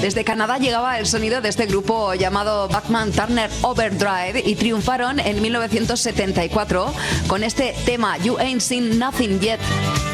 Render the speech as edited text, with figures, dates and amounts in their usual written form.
Desde Canadá llegaba el sonido de este grupo llamado Bachman Turner Overdrive y triunfaron en 1974 con este tema You Ain't Seen Nothing Yet.